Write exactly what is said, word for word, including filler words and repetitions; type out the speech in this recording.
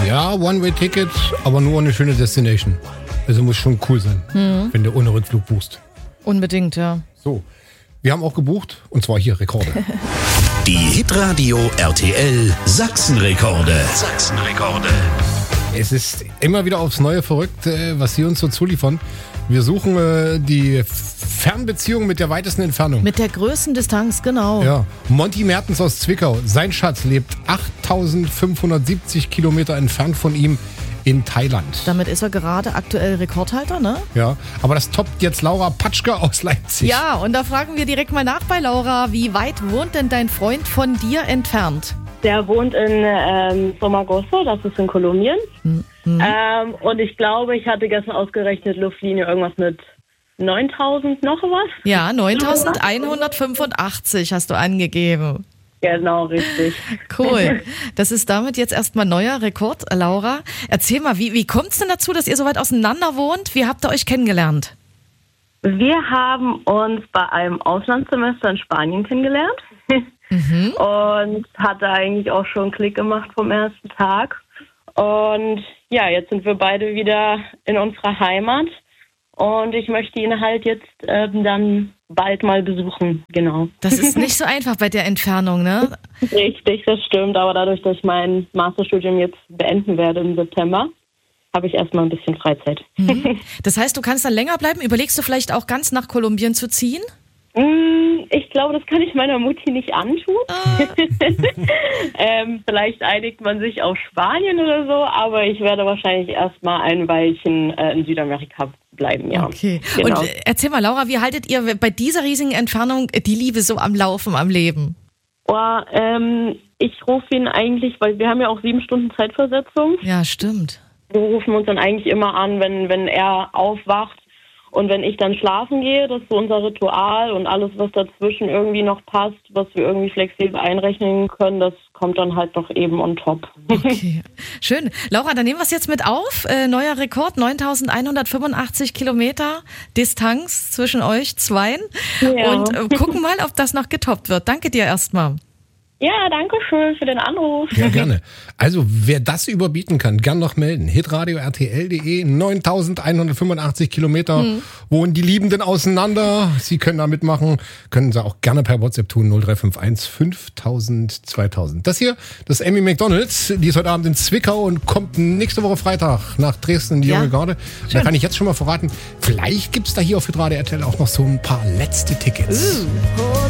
Ja, One-Way-Ticket, aber nur eine schöne Destination. Also muss schon cool sein, mhm. wenn du ohne Rückflug buchst. Unbedingt, ja. So, wir haben auch gebucht und zwar hier Rekorde. Die Hitradio R T L Sachsenrekorde. Sachsenrekorde. Es ist immer wieder aufs Neue verrückt, was sie uns so zuliefern. Wir suchen äh, die Fernbeziehung mit der weitesten Entfernung. Mit der größten Distanz, genau. Ja. Monty Mertens aus Zwickau. Sein Schatz lebt achttausendfünfhundertsiebzig Kilometer entfernt von ihm in Thailand. Damit ist er gerade aktuell Rekordhalter, ne? Ja, aber das toppt jetzt Laura Patschke aus Leipzig. Ja, und da fragen wir direkt mal nach bei Laura. Wie weit wohnt denn dein Freund von dir entfernt? Der wohnt in ähm, Somagoso, das ist in Kolumbien. Mhm. Ähm, und ich glaube, ich hatte gestern ausgerechnet Luftlinie irgendwas mit neuntausend noch was. Ja, neuntausendeinhundertfünfundachtzig hast du angegeben. Genau, richtig. Cool. Das ist damit jetzt erstmal neuer Rekord, Laura. Erzähl mal, wie, wie kommt es denn dazu, dass ihr so weit auseinander wohnt? Wie habt ihr euch kennengelernt? Wir haben uns bei einem Auslandssemester in Spanien kennengelernt. Mhm. Und hatte eigentlich auch schon einen Klick gemacht vom ersten Tag. Und ja, jetzt sind wir beide wieder in unserer Heimat. Und ich möchte ihn halt jetzt äh, dann bald mal besuchen, genau. Das ist nicht so einfach bei der Entfernung, ne? Richtig, das stimmt. Aber dadurch, dass ich mein Masterstudium jetzt beenden werde im September, habe ich erstmal ein bisschen Freizeit. Mhm. Das heißt, du kannst dann länger bleiben? Überlegst du vielleicht auch ganz nach Kolumbien zu ziehen? Ich glaube, das kann ich meiner Mutti nicht antun. Ah. ähm, vielleicht einigt man sich auf Spanien oder so, aber ich werde wahrscheinlich erstmal ein Weilchen äh, in Südamerika bleiben, ja. Okay. Genau. Und erzähl mal, Laura, wie haltet ihr bei dieser riesigen Entfernung die Liebe so am Laufen, am Leben? Oh, ähm, ich rufe ihn eigentlich, weil wir haben ja auch sieben Stunden Zeitversetzung. Ja, stimmt. Wir rufen uns dann eigentlich immer an, wenn, wenn er aufwacht. Und wenn ich dann schlafen gehe, das ist so unser Ritual und alles, was dazwischen irgendwie noch passt, was wir irgendwie flexibel einrechnen können, das kommt dann halt noch eben on top. Okay, schön. Laura, dann nehmen wir es jetzt mit auf. Äh, neuer Rekord, neuntausendeinhundertfünfundachtzig Kilometer Distanz zwischen euch zweien. Ja. Und äh, gucken mal, ob das noch getoppt wird. Danke dir erstmal. Ja, danke schön für den Anruf. Ja, gerne. Also, wer das überbieten kann, gern noch melden. hitradio r t l punkt d e, neuntausendeinhundertfünfundachtzig Kilometer hm. wohnen die Liebenden auseinander. Sie können da mitmachen, können Sie auch gerne per WhatsApp tun, null drei fünf eins fünftausend zweitausend. Das hier, das ist Amy McDonalds, die ist heute Abend in Zwickau und kommt nächste Woche Freitag nach Dresden in die ja. junge Garde. Da kann ich jetzt schon mal verraten, vielleicht gibt's da hier auf Hitradio R T L auch noch so ein paar letzte Tickets. Uh.